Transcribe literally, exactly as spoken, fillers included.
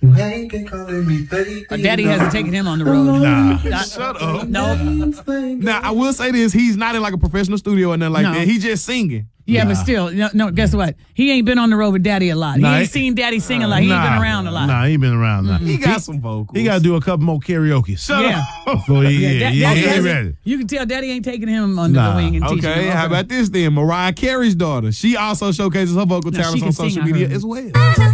Hey, they calling me baby. Uh, Daddy hasn't taken him on the road. Nah. Not- Shut up. No. Now, I will say this. He's not in like a professional studio or nothing like No. that. He just singing. Yeah, Nah. but still, no, no, guess what? He ain't been on the road with Daddy a lot. Nah, he ain't he- seen Daddy sing a lot. He ain't Nah. been around a lot. Nah, he been around. Nah. He got some vocals. He got to do a couple more karaoke. Shut Yeah. up. Before he, yeah, Da- yeah, Daddy he ain't hasn't- ready. You can tell Daddy ain't taking him under Nah. the wing and teaching Okay, him. how about this then? Mariah Carey's daughter. She also showcases her vocal Now, she talents can on sing, social I media heard. as well.